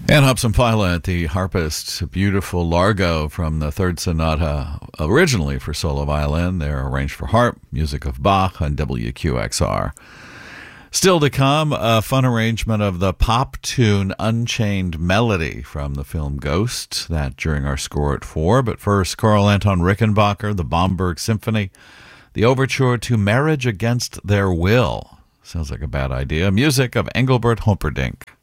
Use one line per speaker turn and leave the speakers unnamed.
And Hobson Pilot, the harpist, beautiful Largo from the Third Sonata, originally for solo violin. They're arranged for harp, music of Bach on WQXR. Still to come, a fun arrangement of the pop tune Unchained Melody from the film Ghost, that during our score at 4. But first, Karl Anton Rickenbacker, the Bomberg Symphony, the overture to Marriage Against Their Will. Sounds like a bad idea. Music of Engelbert Humperdinck.